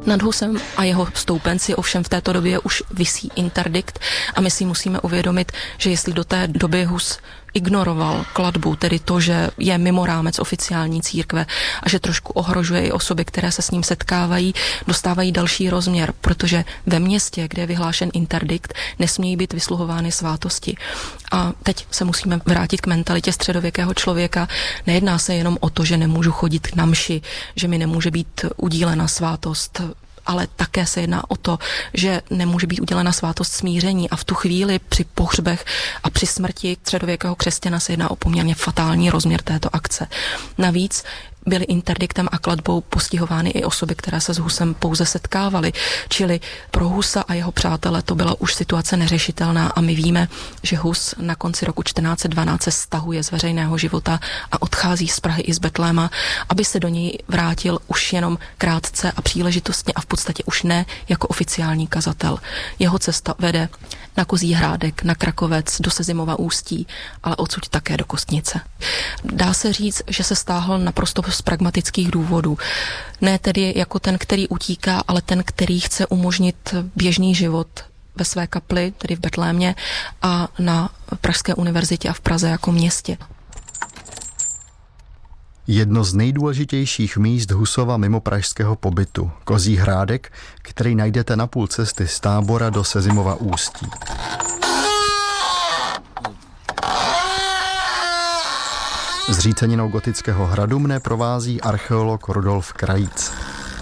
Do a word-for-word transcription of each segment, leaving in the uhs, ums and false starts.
Nad Husem a jeho stoupenci ovšem v této době už visí interdikt a my si musíme uvědomit, že jestli do té doby Hus ignoroval klatbu, tedy to, že je mimo rámec oficiální církve a že trošku ohrožuje i osoby, které se s ním setkávají, dostávají další rozměr, protože ve městě, kde je vyhlášen interdikt, nesmějí být vysluhovány svátosti. A teď se musíme vrátit k mentalitě středověkého člověka. Nejedná se jenom o to, že nemůžu chodit na mši, že mi nemůže být udílena svátost, ale také se jedná o to, že nemůže být udělena svátost smíření a v tu chvíli při pohřbech a při smrti středověkého křesťana se jedná o poměrně fatální rozměr této akce. Navíc byly interdiktem a klatbou postihovány i osoby, které se s Husem pouze setkávaly. Čili pro Husa a jeho přátele to byla už situace neřešitelná a my víme, že Hus na konci roku čtrnáct set dvanáct se stahuje z veřejného života a odchází z Prahy i z Betléma, aby se do něj vrátil už jenom krátce a příležitostně a v podstatě už ne jako oficiální kazatel. Jeho cesta vede na Kozí Hrádek, na Krakovec, do Sezimova Ústí, ale odsud také do Kostnice. Dá se říct, že se stáhl naprosto z pragmatických důvodů. Ne tedy jako ten, který utíká, ale ten, který chce umožnit běžný život ve své kapli, tedy v Betlémě, a na Pražské univerzitě a v Praze jako městě. Jedno z nejdůležitějších míst Husova mimo pražského pobytu, Kozí Hrádek, který najdete na půl cesty z Tábora do Sezimova Ústí. Zříceninou gotického hradu mne provází archeolog Rudolf Krajíc.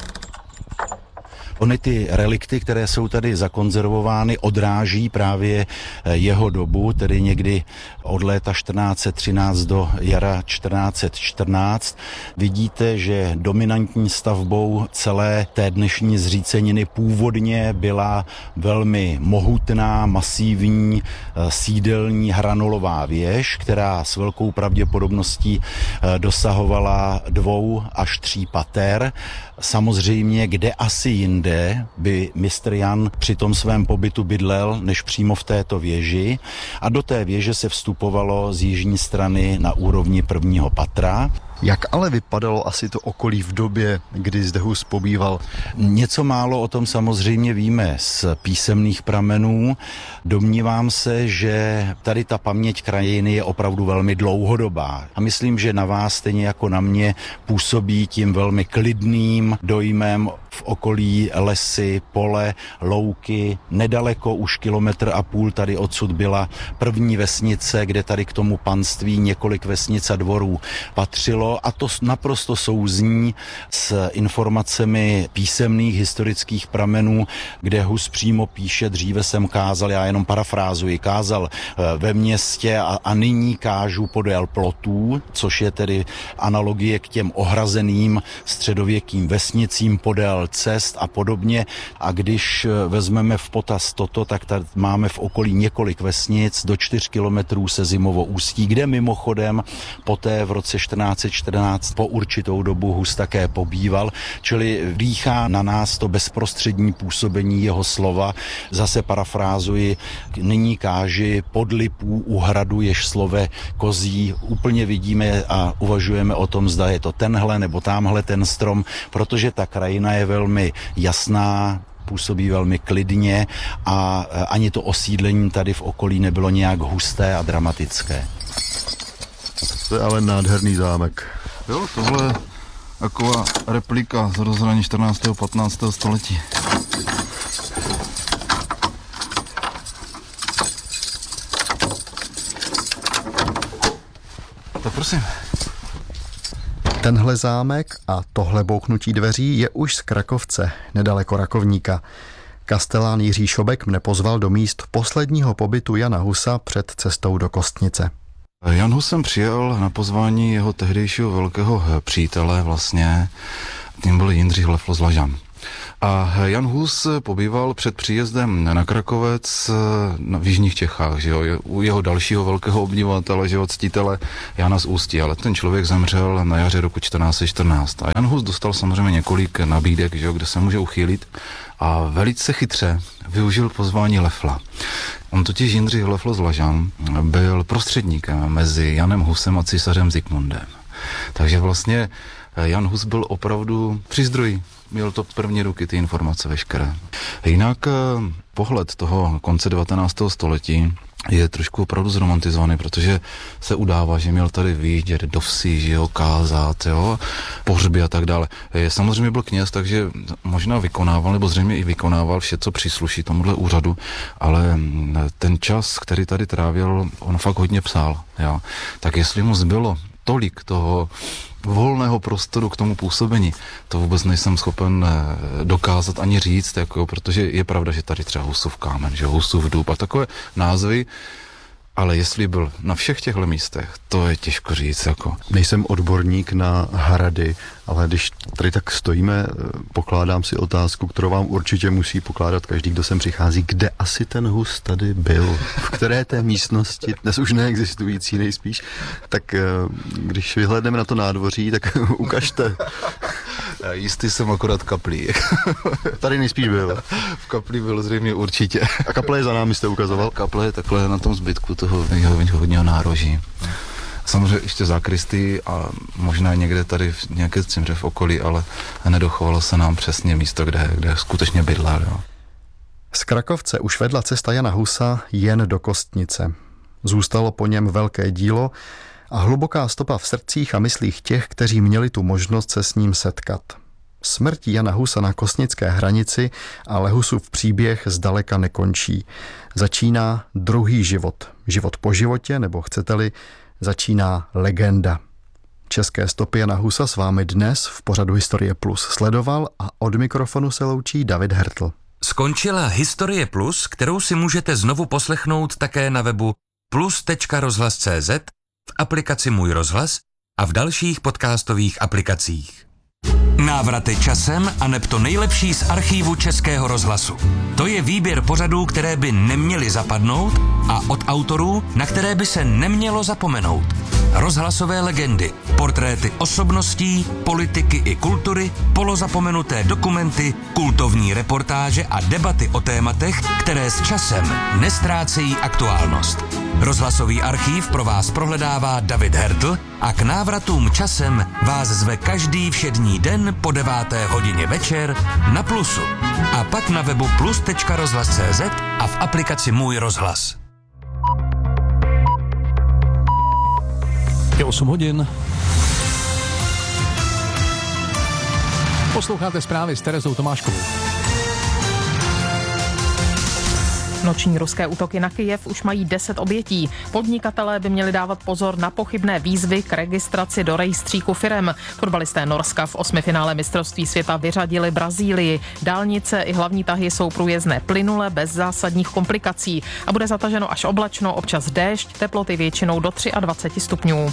Ony ty relikty, které jsou tady zakonzervovány, odráží právě jeho dobu, tedy někdy od léta čtrnáct set třináct do jara čtrnáct set čtrnáct. Vidíte, že dominantní stavbou celé té dnešní zříceniny původně byla velmi mohutná, masivní sídelní hranolová věž, která s velkou pravděpodobností dosahovala dvou až tří pater. Samozřejmě, kde asi jinde by mistr Jan při tom svém pobytu bydlel, než přímo v této věži. A do té věže se vstupovalo z jižní strany na úrovni prvního patra. Jak ale vypadalo asi to okolí v době, kdy zde Hus pobýval? Něco málo o tom samozřejmě víme z písemných pramenů. Domnívám se, že tady ta paměť krajiny je opravdu velmi dlouhodobá. A myslím, že na vás stejně jako na mě působí tím velmi klidným dojmem v okolí lesy, pole, louky. Nedaleko, už kilometr a půl tady odsud byla první vesnice, kde tady k tomu panství několik vesnic a dvorů patřilo. A to naprosto souzní s informacemi písemných historických pramenů, kde Hus přímo píše, dříve jsem kázal, já jenom parafrázuji, kázal ve městě a, a nyní kážu podél plotů, což je tedy analogie k těm ohrazeným středověkým vesnicím podél cest a podobně. A když vezmeme v potaz toto, tak tady máme v okolí několik vesnic, do čtyř kilometrů Sezimovo Ústí, kde mimochodem poté v roce čtrnáct set čtrnáct po určitou dobu Hus také pobýval, čili dýchá na nás to bezprostřední působení jeho slova. Zase parafrázuji, nyní káži pod lipů u hradu, jež slove kozí, úplně vidíme a uvažujeme o tom, zda je to tenhle nebo tamhle ten strom, protože ta krajina je velmi jasná, působí velmi klidně a ani to osídlení tady v okolí nebylo nějak husté a dramatické. To je ale nádherný zámek. Jo, tohle je taková replika z rozhraní čtrnáctého patnáctého století. Tak prosím. Tenhle zámek a tohle bouchnutí dveří je už z Krakovce, nedaleko Rakovníka. Kastelán Jiří Šobek mne pozval do míst posledního pobytu Jana Husa před cestou do Kostnice. Jan Hus sem přijel na pozvání jeho tehdejšího velkého přítele vlastně, tím byl Jindřich Leflo z Lažan. A Jan Hus pobýval před příjezdem na Krakovec v jižních Čechách, že jo, u jeho dalšího velkého obdivovatele, že jo, ctitele Jana z Ústí, ale ten člověk zemřel na jaře roku čtrnáct set čtrnáct. A Jan Hus dostal samozřejmě několik nabídek, že jo, kde se může uchýlit a velice chytře využil pozvání Lefla. On totiž Jindřich Leflo z Lažan byl prostředníkem mezi Janem Husem a císařem Zikmundem. Takže vlastně Jan Hus byl opravdu při zdroji. Měl to první ruky, ty informace veškeré. Jinak pohled toho konce devatenáctého století je trošku opravdu zromantizovaný, protože se udává, že měl tady výjít do vsi, že jo, kázat, jo, pohřby a tak dále. Samozřejmě byl kněz, takže možná vykonával, nebo zřejmě i vykonával vše, co přísluší tomuhle úřadu, ale ten čas, který tady trávil, on fakt hodně psal, jo. Tak jestli mu zbylo tolik toho volného prostoru k tomu působení, to vůbec nejsem schopen dokázat ani říct, jako, protože je pravda, že tady třeba Husův kámen, že Husův dub a takové názvy, ale jestli byl na všech těchto místech, to je těžko říct. Jako. Nejsem odborník na hrady, ale když tady tak stojíme, pokládám si otázku, kterou vám určitě musí pokládat každý, kdo sem přichází. Kde asi ten Hus tady byl? V které té místnosti, dnes už neexistující nejspíš, tak když vyhlédneme na to nádvoří, tak ukažte. Jistý jsem akorát kaplí. Tady nejspíš byl. V kapli byl zřejmě určitě. A kaple je za námi, jste ukazoval? Kaple je takhle na tom zbytku toho hodního nároží. Samozřejmě ještě zákristy a možná někde tady v nějaké cimře v okolí, ale nedochovalo se nám přesně místo, kde, kde skutečně bydlel. Jo. Z Krakovce už vedla cesta Jana Husa jen do Kostnice. Zůstalo po něm velké dílo a hluboká stopa v srdcích a myslích těch, kteří měli tu možnost se s ním setkat. Smrtí Jana Husa na kostnické hranici ale Husův příběh zdaleka nekončí. Začíná druhý život. Život po životě, nebo chcete-li, začíná legenda. České stopy Jana Husa s vámi dnes v pořadu Historie Plus sledoval a od mikrofonu se loučí David Hertl. Skončila Historie Plus, kterou si můžete znovu poslechnout také na webu plus tečka rozhlas tečka cé zet, v aplikaci Můj rozhlas a v dalších podcastových aplikacích. Návraty časem a neb to nejlepší z archívu Českého rozhlasu. To je výběr pořadů, které by neměly zapadnout a od autorů, na které by se nemělo zapomenout. Rozhlasové legendy, portréty osobností, politiky i kultury, polozapomenuté dokumenty, kultovní reportáže a debaty o tématech, které s časem nestrácejí aktuálnost. Rozhlasový archív pro vás prohledává David Hertl a k návratům časem vás zve každý všední den po deváté hodině večer na Plusu. A pak na webu plus tečka rozhlas tečka cé zet a v aplikaci Můj rozhlas. Je osm hodin. Posloucháte zprávy s Terezou Tomáškovou. Noční ruské útoky na Kyjev už mají deset obětí. Podnikatelé by měli dávat pozor na pochybné výzvy k registraci do rejstříku firem. Fotbalisté Norska v osmifinále mistrovství světa vyřadili Brazílii. Dálnice i hlavní tahy jsou průjezdné plynule bez zásadních komplikací a bude zataženo až oblačno, občas déšť, teploty většinou do dvacet tři stupňů.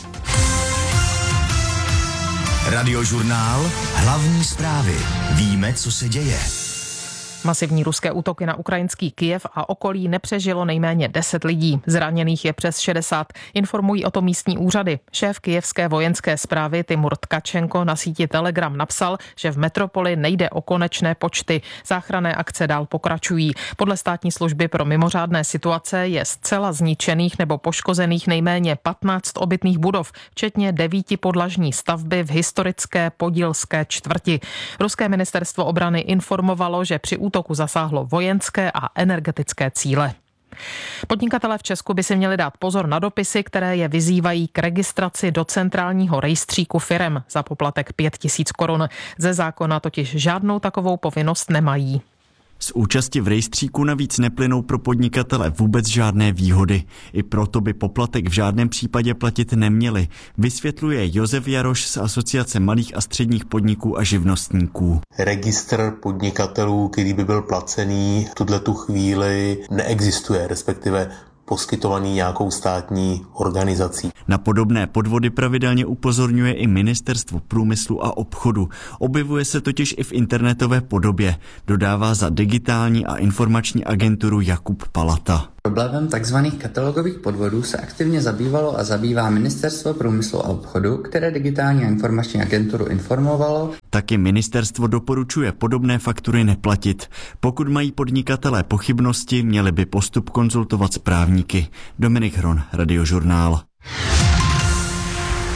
Radiožurnál Hlavní zprávy. Víme, co se děje. Masivní ruské útoky na ukrajinský Kyjev a okolí nepřežilo nejméně deset lidí. Zraněných je přes šedesát. Informují o tom místní úřady. Šéf kyjevské vojenské správy Timur Tkačenko na síti Telegram napsal, že v metropoli nejde o konečné počty. Záchranné akce dál pokračují. Podle státní služby pro mimořádné situace je zcela zničených nebo poškozených nejméně patnáct obytných budov, včetně devíti podlažní stavby v historické podilské čtvrti. Ruské ministerstvo obrany informovalo, že při útoku zasáhlo vojenské a energetické cíle. Podnikatelé v Česku by si měli dát pozor na dopisy, které je vyzývají k registraci do centrálního rejstříku firem za poplatek pět tisíc korun. Ze zákona totiž žádnou takovou povinnost nemají. Z účasti v rejstříku navíc neplynou pro podnikatele vůbec žádné výhody. I proto by poplatek v žádném případě platit neměli, vysvětluje Josef Jaroš z Asociace malých a středních podniků a živnostníků. Registr podnikatelů, který by byl placený, v tuto chvíli neexistuje, respektive poskytovaný nějakou státní organizací. Na podobné podvody pravidelně upozorňuje i Ministerstvo průmyslu a obchodu. Objevuje se totiž i v internetové podobě, dodává za digitální a informační agenturu Jakub Palata. Problémem tzv. Katalogových podvodů se aktivně zabývalo a zabývá Ministerstvo průmyslu a obchodu, které digitální a informační agenturu informovalo. Taky ministerstvo doporučuje podobné faktury neplatit. Pokud mají podnikatelé pochybnosti, měli by postup konzultovat s právníky. Dominik Hron, Radiožurnál.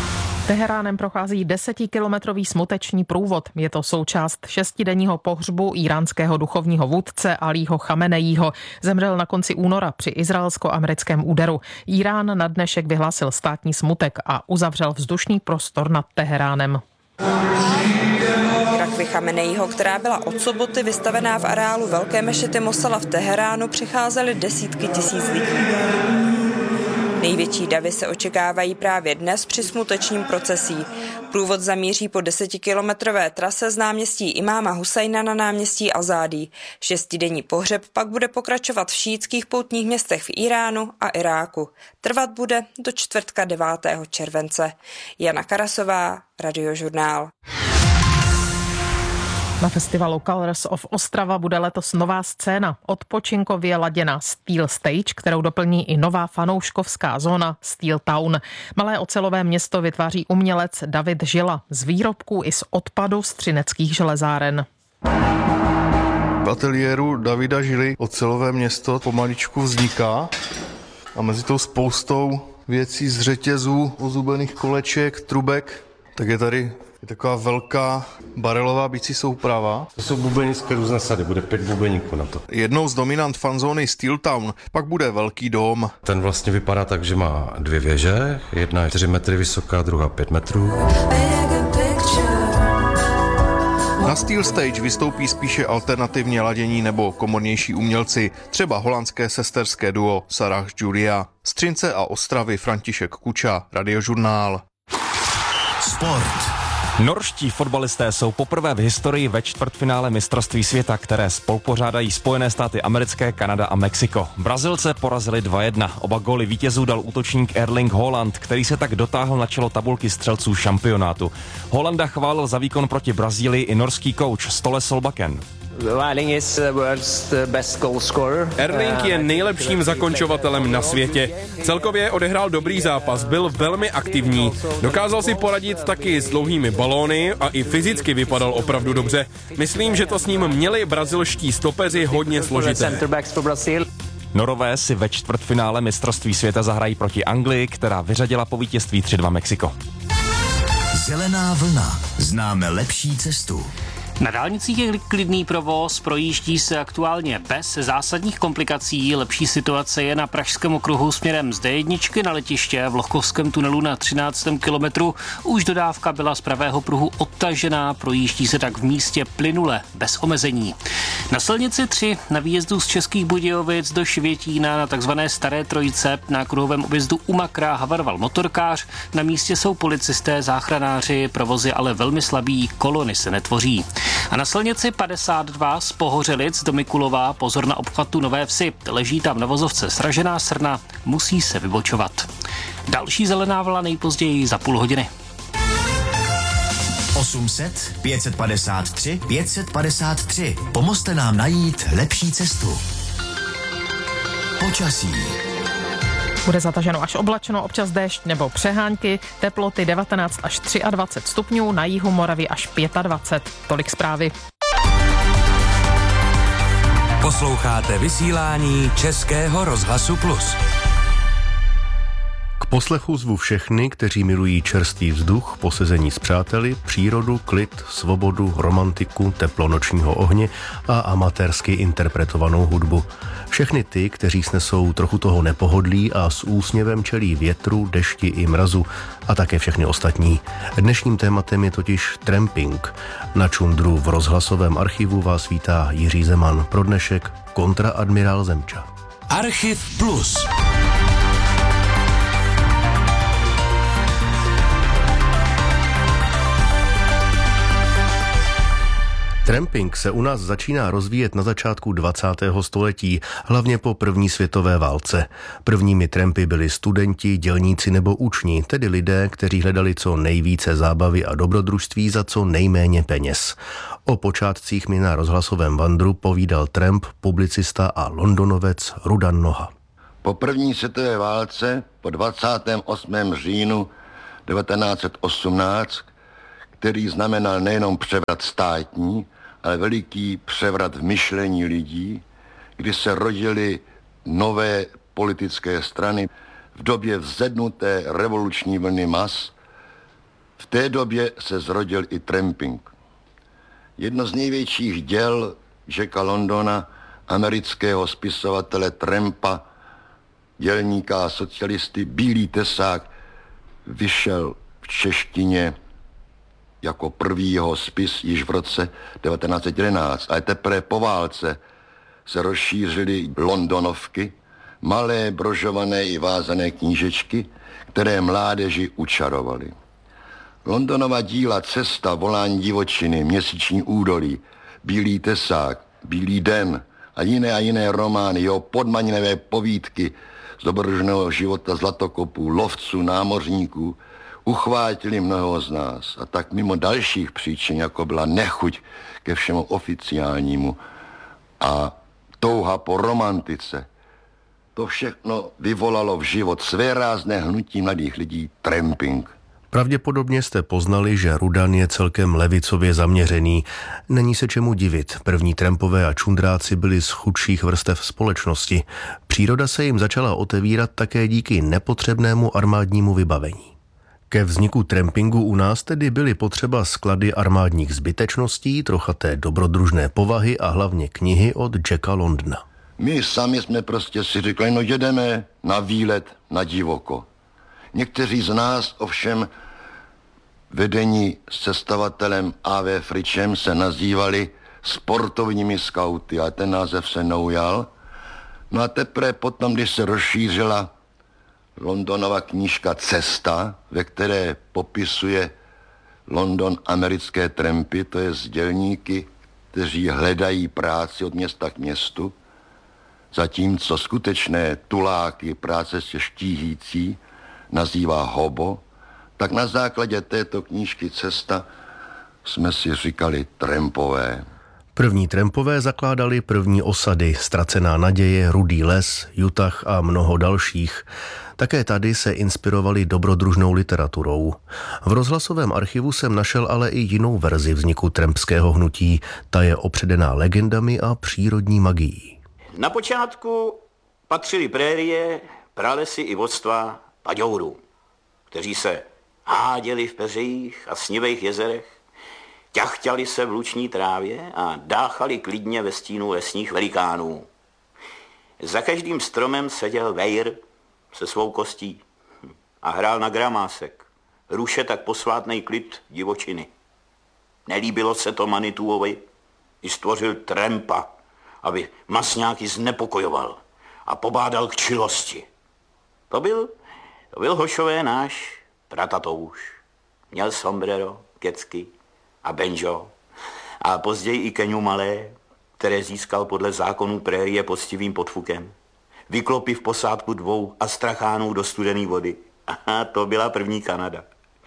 Teheránem prochází desetikilometrový smuteční průvod. Je to součást šestidenního pohřbu íránského duchovního vůdce Alího Chameneího. Zemřel na konci února při izraelsko-americkém úderu. Írán na dnešek vyhlásil státní smutek a uzavřel vzdušný prostor nad Teheránem. K rakvi Chameneího, která byla od soboty vystavená v areálu Velké mešity Mosala v Teheránu, přicházely desítky tisíc lidí. Největší davy se očekávají právě dnes při smutečním procesí. Průvod zamíří po desetikilometrové trase z náměstí Imáma Husajna na náměstí Azádí. Šestidenní pohřeb pak bude pokračovat v šíitských poutních městech v Iránu a Iráku. Trvat bude do čtvrtka devátého července. Jana Karasová, Radiožurnál. Na festivalu Colors of Ostrava bude letos nová scéna, odpočinkově laděná Steel Stage, kterou doplní i nová fanouškovská zóna Steel Town. Malé ocelové město vytváří umělec David Žila z výrobků i z odpadu z třineckých železáren. V ateliéru Davida Žily ocelové město pomaličku vzniká a mezi tou spoustou věcí z řetězů, ozubených koleček, trubek, tak je tady je taková velká barelová bicí souprava. To jsou bubenické různé sady, bude pět bubeníků na to. Jednou z dominant fanzóny Steel Town pak bude velký dom. Ten vlastně vypadá tak, že má dvě věže, jedna je čtyři metry vysoká, druhá pět metrů. Na Steel Stage vystoupí spíše alternativně ladění nebo komornější umělci, třeba holandské sesterské duo Sarah Julia. Z Třince a Ostravy František Kuča, Radiožurnál. Sport. Norští fotbalisté jsou poprvé v historii ve čtvrtfinále mistrovství světa, které spolupořádají Spojené státy americké, Kanada a Mexiko. Brazilce porazili dva jedna. Oba góly vítězů dal útočník Erling Haaland, který se tak dotáhl na čelo tabulky střelců šampionátu. Haalanda chválil za výkon proti Brazílii i norský kouč Ståle Solbakken. Erling je nejlepším zakončovatelem na světě. Celkově odehrál dobrý zápas, byl velmi aktivní. Dokázal si poradit taky s dlouhými balóny a i fyzicky vypadal opravdu dobře. Myslím, že to s ním měli brazilští stopeři hodně složité. Norové si ve čtvrtfinále mistrovství světa zahrají proti Anglii, která vyřadila po vítězství tři dva Mexiko. Zelená vlna. Známe lepší cestu. Na dálnicích je klidný provoz, projíždí se aktuálně bez zásadních komplikací. Lepší situace je na Pražském okruhu směrem z dé jedna na letiště, v Lochkovském tunelu na třináctém kilometru. Už dodávka byla z pravého pruhu odtažená, projíždí se tak v místě plynule, bez omezení. Na silnici tři na výjezdu z Českých Budějovic do Švětína na takzvané Staré Trojice na kruhovém objezdu u Makra havaroval motorkář. Na místě jsou policisté, záchranáři, provoz je ale velmi slabý, kolony se netvoří. A na silnici padesát dva z Pohořelic do Mikulova pozor na obchvatu Nové Vsi. Leží tam na vozovce sražená srna, musí se vybočovat. Další zelená vlna nejpozději za půl hodiny. osm set, pět set padesát tři, pět set padesát tři. Pomozte nám najít lepší cestu. Počasí. Bude zataženo až oblačno, občas déšť nebo přehánky, teploty devatenáct až dvacet tři stupňů, na jihu Moravy až dvacet pět. Tolik zprávy. Posloucháte vysílání Českého rozhlasu Plus. K poslechu zvu všechny, kteří milují čerstvý vzduch, posezení s přáteli, přírodu, klid, svobodu, romantiku, teplo nočního ohně a amatérsky interpretovanou hudbu. Všechny ty, kteří snesou trochu toho nepohodlí a s úsměvem čelí větru, dešti i mrazu a také všechny ostatní. Dnešním tématem je totiž tramping. Na čundru v rozhlasovém archivu vás vítá Jiří Zeman. Pro dnešek kontraadmirál Zemča. Archiv Plus. Tramping se u nás začíná rozvíjet na začátku dvacátého století, hlavně po první světové válce. Prvními trampy byli studenti, dělníci nebo uční, tedy lidé, kteří hledali co nejvíce zábavy a dobrodružství za co nejméně peněz. O počátcích mi na rozhlasovém vandru povídal tramp, publicista a londonovec Rudan Noha. Po první světové válce, po dvacátého osmého říjnu devatenáct set osmnáct, který znamenal nejenom převrat státní, ale veliký převrat v myšlení lidí, kdy se rodily nové politické strany v době vzednuté revoluční vlny mas, V té době se zrodil i tramping. Jedno z největších děl Jacka Londona, amerického spisovatele Trampa, dělníka a socialisty, Bílý tesák, vyšel v češtině jako první jeho spis již v roce devatenáct set jedenáct. A teprve po válce se rozšířily Londonovky, malé brožované i vázané knížečky, které mládeži učarovaly. Londonova díla Cesta, Volání divočiny, Měsíční údolí, Bílý tesák, Bílý den a jiné a jiné romány, jeho podmaninavé povídky z dobrodružného života zlatokopů, lovců, námořníků, uchvátili mnoho z nás. A tak mimo dalších příčin, jako byla nechuť ke všemu oficiálnímu a touha po romantice, to všechno vyvolalo v život svérázné hnutí mladých lidí tramping. Pravděpodobně jste poznali, že Rudan je celkem levicově zaměřený. Není se čemu divit. První trampové a čundráci byli z chudších vrstev společnosti. Příroda se jim začala otevírat také díky nepotřebnému armádnímu vybavení. Ke vzniku trampingu u nás tedy byly potřeba sklady armádních zbytečností, trocha té dobrodružné povahy a hlavně knihy od Jacka Londona. My sami jsme prostě si řekli, no jedeme na výlet na divoko. Někteří z nás ovšem vedení sestavatelem A V Fričem se nazývali sportovními skauty a ten název se neujal. No a teprve potom, když se rozšířila Londonova knížka Cesta, ve které popisuje London americké trampy, to je dělníky, kteří hledají práci od města k městu, zatímco skutečné tuláky, práce se štíhící, nazývá hobo, tak na základě této knížky Cesta jsme si říkali trampové. První trampové zakládali první osady, Ztracená naděje, Rudý les, Utah a mnoho dalších. Také tady se inspirovali dobrodružnou literaturou. V rozhlasovém archivu jsem našel ale i jinou verzi vzniku trampského hnutí. Ta je opředená legendami a přírodní magií. Na počátku patřily prérie, pralesy i vodstva paďourů, kteří se háděli v peřejích a snivých jezerech, ťachťali se v luční trávě a dáchali klidně ve stínu lesních velikánů. Za každým stromem seděl vejr se svou kostí a hrál na gramásek, ruše tak posvátnej klid divočiny. Nelíbilo se to Manituovi, i stvořil trampa, aby masňáky znepokojoval a pobádal k čilosti. To byl, to byl hošové náš pratatouš. Měl sombrero, kecky a banjo a později i keňu malé, které získal podle zákonů prérie poctivým podfukem. Vyklopí v posádku dvou astrachánů do studené vody. Aha, to byla první Kanada.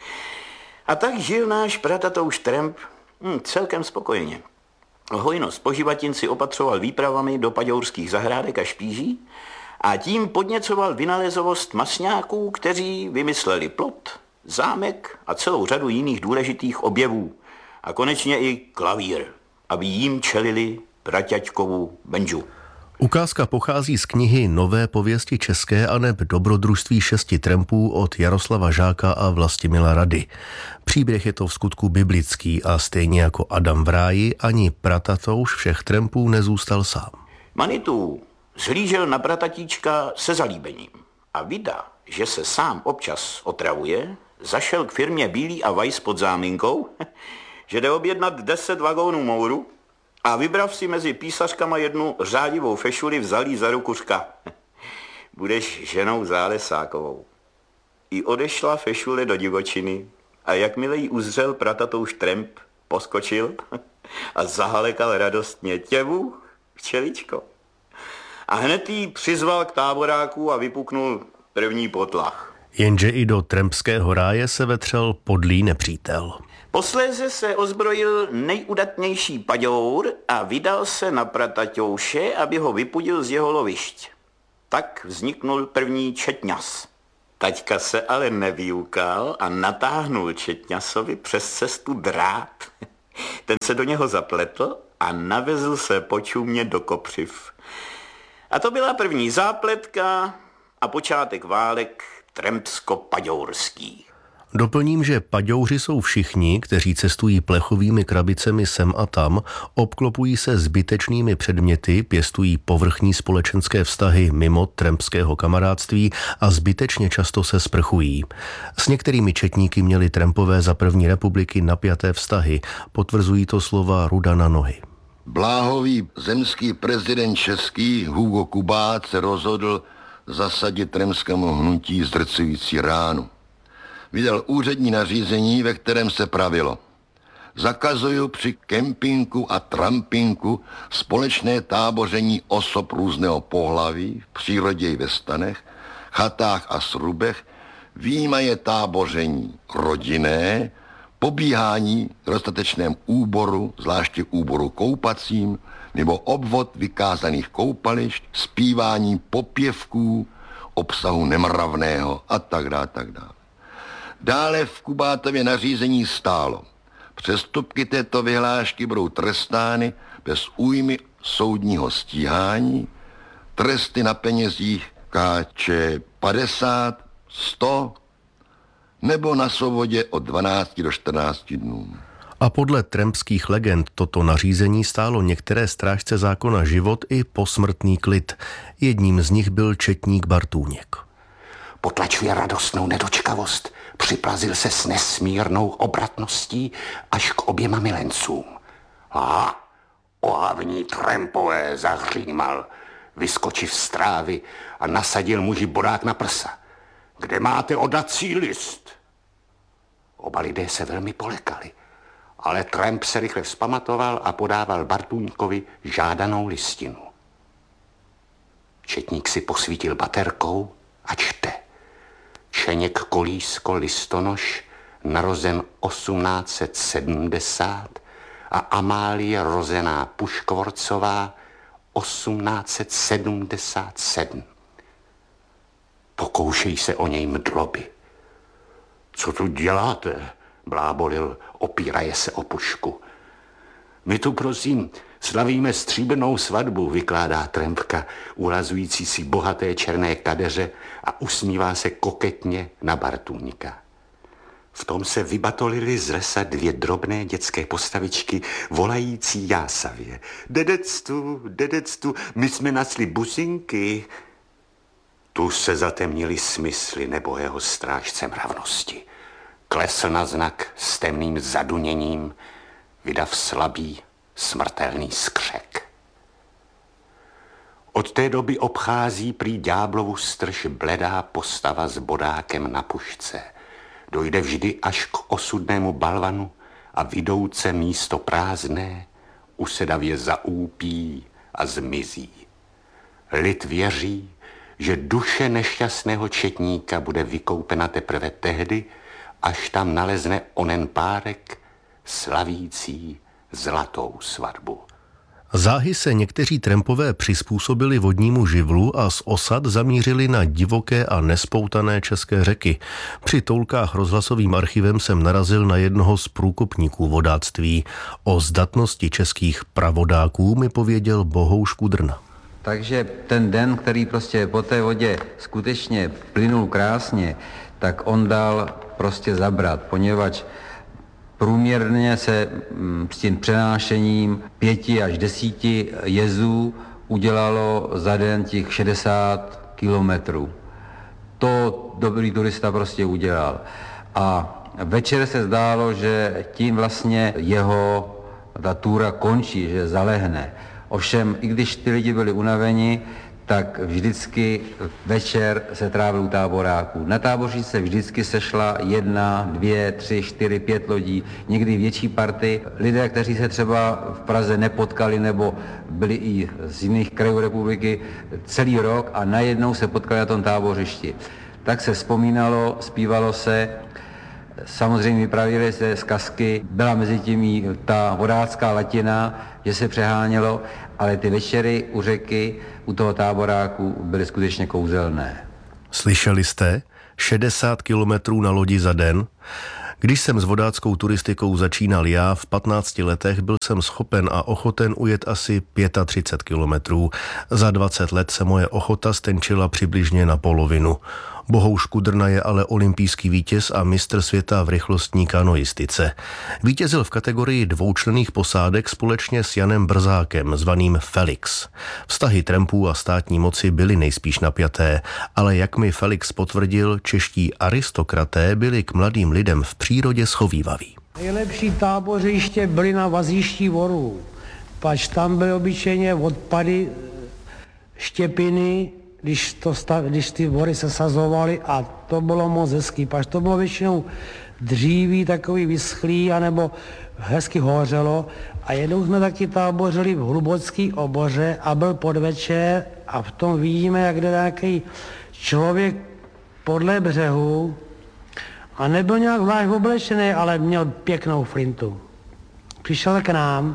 A tak žil náš pratatouš tramp hm, celkem spokojeně. Hojnost poživatin si opatřoval výpravami do paďourských zahrádek a špíží a tím podněcoval vynalézovost masňáků, kteří vymysleli plot, zámek a celou řadu jiných důležitých objevů. A konečně i klavír, aby jim čelili praťaťkovou benžu. Ukázka pochází z knihy Nové pověsti české aneb Dobrodružství šesti trampů od Jaroslava Žáka a Vlastimila Rady. Příběh je to v skutku biblický a stejně jako Adam v ráji ani pratatouš všech trampů nezůstal sám. Manitou zhlížel na bratatíčka se zalíbením a vida, že se sám občas otravuje, zašel k firmě Bílý a Weiss pod záminkou, že jde objednat deset vagónů mouru a vybrav si mezi písařkama jednu řádivou fešuli, vzal jí za ruku řka. Budeš ženou Zálesákovou. I odešla fešule do divočiny a jakmile jí uzřel pratatouš tramp, poskočil a zahalekal radostně těvu, včeličko. A hned jí přizval k táboráku a vypuknul první potlach. Jenže i do trampského ráje se vetřel podlý nepřítel. Posléze se ozbrojil nejudatnější paďour a vydal se na pratatouše, aby ho vypudil z jeho lovišť. Tak vzniknul první četňas. Taťka se ale nevyukal a natáhnul četňasovi přes cestu drát. Ten se do něho zapletl a navezl se počumě do kopřiv. A to byla první zápletka a počátek válek trampsko-paďourský. Doplním, že paďouři jsou všichni, kteří cestují plechovými krabicemi sem a tam, obklopují se zbytečnými předměty, pěstují povrchní společenské vztahy mimo trampského kamarádství a zbytečně často se sprchují. S některými četníky měli Trumpové za první republiky napjaté vztahy, potvrzují to slova Rudana Nohy. Bláhový zemský prezident český Hugo Kubát se rozhodl zasadit trumpskému hnutí zdrcující ránu. Vydal úřední nařízení, ve kterém se pravilo: zakazuju při kempinku a trampinku společné táboření osob různého pohlaví v přírodě i ve stanech, chatách a srubech, vyjímaje táboření rodinné, pobíhání v dostatečném úboru, zvláště úboru koupacím, nebo obvod vykázaných koupališť, zpívání popěvků, obsahu nemravného a tak dále, tak dále. Dále v Kubátově nařízení stálo: přestupky této vyhlášky budou trestány bez újmy soudního stíhání, tresty na penězích K Č padesát, sto nebo na svobodě od dvanácti do čtrnácti dnů. A podle trumpských legend toto nařízení stálo některé strážce zákona život i posmrtný klid. Jedním z nich byl četník Bartůněk. Potlačuje radostnou nedočkavost, připlazil se s nesmírnou obratností až k oběma milencům. A ohavní Trumpové, zahřímal, vyskočiv z trávy a nasadil muži bodák na prsa. Kde máte odací list? Oba lidé se velmi polekali, ale Trump se rychle vzpamatoval a podával Bartůňkovi žádanou listinu. Četník si posvítil baterkou a čte. Čeněk Kolísko listonoš, narozen osmnáct set sedmdesát, a Amálie rozená Puškvorcová osmnáct set sedmdesát sedm. Pokoušejí se o něj mdloby. Co tu děláte? Blábolil, opíraje se o pušku. My tu, prosím, slavíme stříbrnou svatbu, vykládá Trumpka, ulazující si bohaté černé kadeře, a usmívá se koketně na Bartůňka. V tom se vybatolily z lesa dvě drobné dětské postavičky, volající jásavě. Dedectu, dedectu, my jsme nasli businky. Tu se zatemnily smysly nebohého strážce mravnosti. Klesl na znak s temným zaduněním, vydav slabý, smrtelný skřek. Od té doby obchází prý ďáblovu strž bledá postava s bodákem na pušce. Dojde vždy až k osudnému balvanu a vidouce místo prázdné usedavě zaúpí a zmizí. Lid věří, že duše nešťastného četníka bude vykoupena teprve tehdy, až tam nalezne onen párek slavící zlatou svatbu. Záhy se někteří Trumpové přizpůsobili vodnímu živlu a z osad zamířili na divoké a nespoutané české řeky. Při toulkách rozhlasovým archivem jsem narazil na jednoho z průkopníků vodáctví. O zdatnosti českých pravodáků mi pověděl Bohouš Kudrna. Takže ten den, který prostě po té vodě skutečně plynul krásně, tak on dal prostě zabrat, poněvadž průměrně se s tím přenášením pěti až desíti jezů udělalo za den těch šedesát kilometrů. To dobrý turista prostě udělal. A večer se zdálo, že tím vlastně jeho ta túra končí, že zalehne. Ovšem, i když ty lidi byli unaveni, tak vždycky večer se trávil u táboráků. Na táboří se vždycky sešla jedna, dvě, tři, čtyři, pět lodí, někdy větší party. Lidé, kteří se třeba v Praze nepotkali nebo byli i z jiných krajů republiky celý rok a najednou se potkali na tom tábořišti. Tak se vzpomínalo, zpívalo se, samozřejmě vyprávěly se zkazky, byla mezi tím i ta vodácká latina, že se přehánělo, ale ty večery u řeky, u toho táboráku byly skutečně kouzelné. Slyšeli jste? šedesát kilometrů na lodi za den? Když jsem s vodáckou turistikou začínal já v patnácti letech, byl jsem schopen a ochoten ujet asi třicet pět kilometrů. Za dvacet let se moje ochota stenčila přibližně na polovinu. Bohouš Kudrna je ale olympijský vítěz a mistr světa v rychlostní kanoistice. Vítězil v kategorii dvoučlenných posádek společně s Janem Brzákem, zvaným Felix. Vztahy trampů a státní moci byly nejspíš napjaté, ale jak mi Felix potvrdil, čeští aristokraté byli k mladým lidem v přírodě schovývaví. Nejlepší tábořiště byly na Vazíští Vorů, pač tam byly obyčejně odpady štěpiny, když, to stav, když ty vory se sazovaly, a to bylo moc hezký, pač to bylo většinou dříví, takový vyschlý, anebo hezky hořelo, a jednou jsme taky tábořili v Hlubocký oboře a byl podvečer a v tom vidíme, jak jde nějaký člověk podle břehu a nebyl nějak zvlášť oblečený, ale měl pěknou flintu. Přišel k nám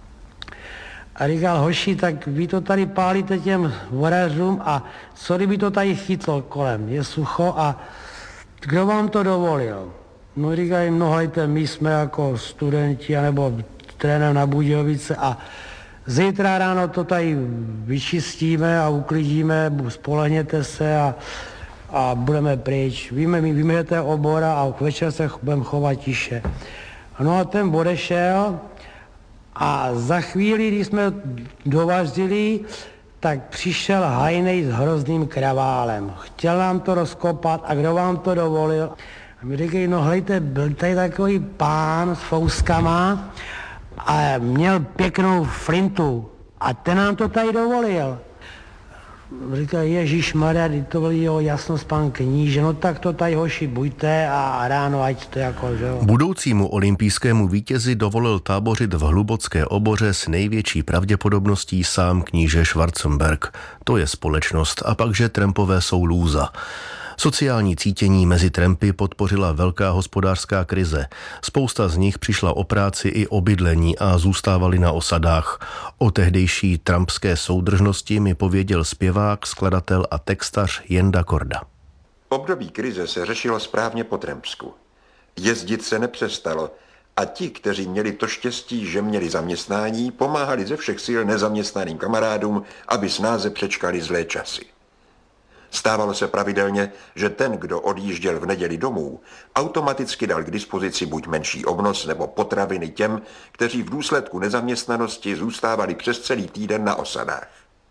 a říkal: hoši, tak vy to tady pálíte těm vorařům a co kdyby to tady chytlo kolem, je sucho a kdo vám to dovolil? No říkají: no hejte, my jsme jako studenti anebo trenér na Budějovice a zítra ráno to tady vyčistíme a uklidíme, spolehněte se a, a budeme pryč. Víme, my vymijete obora a večer se budeme chovat tiše. No a ten odešel a za chvíli, když jsme dovařili, tak přišel hajnej s hrozným kraválem. Chtěl nám to rozkopat a kdo vám to dovolil? A mi říkají: no hlejte, byl tady takový pán s fouskama a měl pěknou flintu a ten nám to tady dovolil. Říkají: ježišmarja, to byl jeho jasnost pan kníže, no tak to tady hoši buďte a ráno ať to jako, že jo. Budoucímu olympijskému vítězi dovolil tábořit v Hlubocké oboře s největší pravděpodobností sám kníže Schwarzenberg. To je společnost, a pak, že trampové jsou lůza. Sociální cítění mezi trampy podpořila velká hospodářská krize. Spousta z nich přišla o práci i o bydlení a zůstávali na osadách. O tehdejší trampské soudržnosti mi pověděl zpěvák, skladatel a textař Jenda Korda. Období krize se řešilo správně po trampsku. Jezdit se nepřestalo a ti, kteří měli to štěstí, že měli zaměstnání, pomáhali ze všech sil nezaměstnaným kamarádům, aby snáze přečkali zlé časy. Stávalo se pravidelně, že ten, kdo odjížděl v neděli domů, automaticky dal k dispozici buď menší obnos nebo potraviny těm, kteří v důsledku nezaměstnanosti zůstávali přes celý týden na osadách.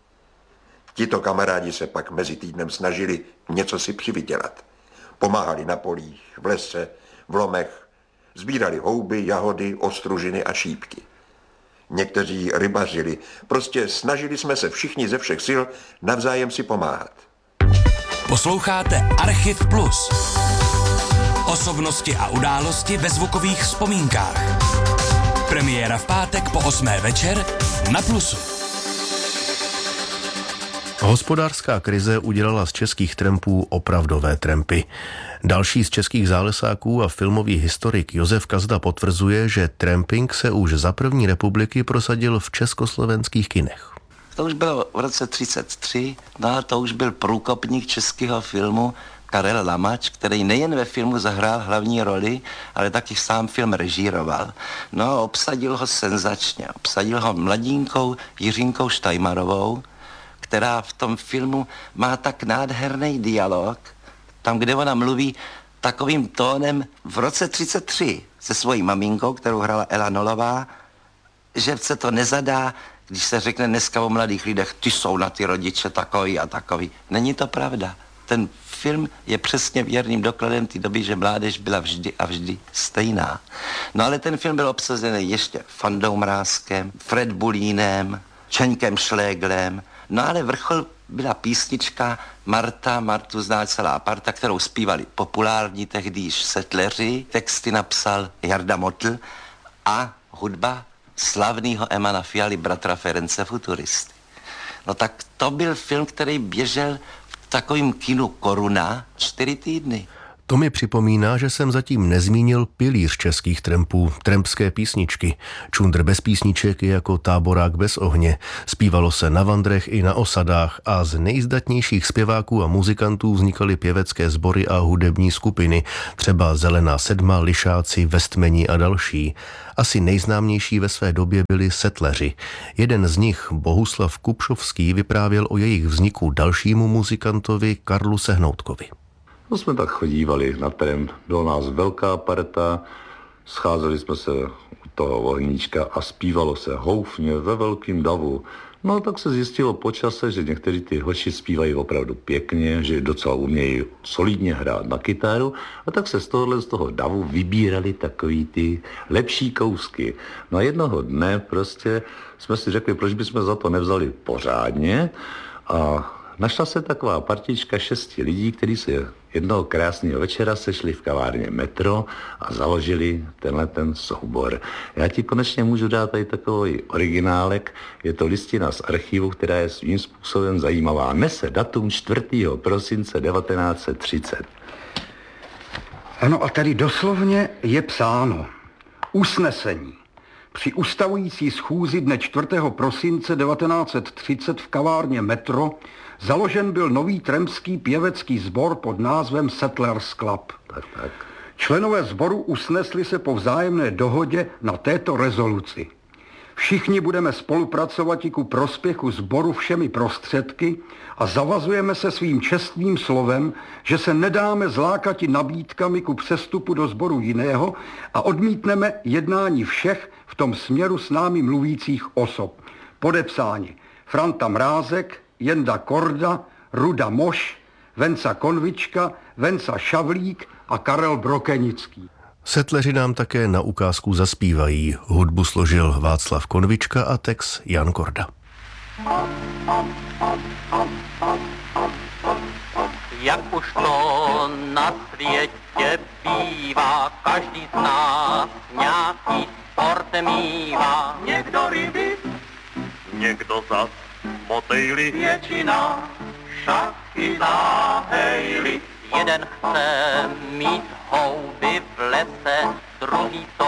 Tito kamarádi se pak mezi týdnem snažili něco si přivydělat. Pomáhali na polích, v lese, v lomech, sbírali houby, jahody, ostružiny a šípky. Někteří rybařili, prostě snažili jsme se všichni ze všech sil navzájem si pomáhat. Posloucháte Archiv Plus. Osobnosti a události ve zvukových vzpomínkách. Premiéra v pátek po osmé večer na Plusu. Hospodářská krize udělala z českých trampů opravdové trampy. Další z českých zálesáků a filmový historik Josef Kazda potvrzuje, že tramping se už za první republiky prosadil v československých kinech. To už bylo v roce třicet tři, no a to už byl průkopník českého filmu Karel Lamač, který nejen ve filmu zahrál hlavní roli, ale taky sám film režíroval. No a obsadil ho senzačně. Obsadil ho mladínkou Jiřinkou Štajmarovou, která v tom filmu má tak nádherný dialog, tam, kde ona mluví takovým tónem v roce třicet tři se svojí maminkou, kterou hrála Ela Nolová, že se to nezadá, když se řekne dneska o mladých lidech, ty jsou na ty rodiče takový a takový. Není to pravda. Ten film je přesně věrným dokladem té doby, že mládež byla vždy a vždy stejná. No ale ten film byl obsazený ještě Fandou Mrázkem, Fred Bulínem, Čeňkem Šléglem, no ale vrchol byla písnička Marta, Martu zná celá parta, kterou zpívali populární tehdy již setleři, texty napsal Jarda Motl a hudba slavného Emana Fialy, bratra Ference Futuristy. No tak to byl film, který běžel v takovým kinu Koruna čtyři týdny. To mi připomíná, že jsem zatím nezmínil pilíř českých trampů, trampské písničky. Čundr bez písniček je jako táborák bez ohně. Zpívalo se na vandrech i na osadách a z nejzdatnějších zpěváků a muzikantů vznikaly pěvecké sbory a hudební skupiny, třeba Zelená sedma, Lišáci, Vestmeni a další. Asi nejznámější ve své době byli setleři. Jeden z nich, Bohuslav Kupšovský, vyprávěl o jejich vzniku dalšímu muzikantovi Karlu Sehnoutkovi. No jsme tak chodívali na terén, bylo nás velká parta, scházeli jsme se u toho ohníčka a zpívalo se houfně ve velkým davu. No tak se zjistilo po čase, že někteří ty hoši zpívají opravdu pěkně, že docela umějí solidně hrát na kytaru a tak se z tohohle z toho davu vybírali takový ty lepší kousky. No a jednoho dne prostě jsme si řekli, proč bychom za to nevzali pořádně a našla se taková partička šesti lidí, kteří se jednoho krásného večera sešli v kavárně Metro a založili tenhle ten soubor. Já ti konečně můžu dát tady takový originálek. Je to listina z archivu, která je svým způsobem zajímavá. Nese datum čtvrtého prosince devatenáct set třicet. Ano a tady doslovně je psáno. Usnesení. Při ustavující schůzi dne čtvrtého prosince devatenáct set třicet v kavárně Metro založen byl nový tremský pěvecký sbor pod názvem Settlers Club. Tak, tak. Členové sboru usnesli se po vzájemné dohodě na této rezoluci. Všichni budeme spolupracovat i ku prospěchu sboru všemi prostředky a zavazujeme se svým čestným slovem, že se nedáme zlákati nabídkami ku přestupu do sboru jiného a odmítneme jednání všech v tom směru s námi mluvících osob. Podepsáni Franta Mrázek, Jenda Korda, Ruda Moš, Venca Konvička, Venca Šavlík a Karel Brokenický. Settleři nám také na ukázku zaspívají. Hudbu složil Václav Konvička a text Jan Korda. Jak už to na světě bývá, každý z nás nějaký sport mívá. Někdo ryby, někdo zas motejly, většina šachy záhejly. Jeden chce mít houby v lese, druhý to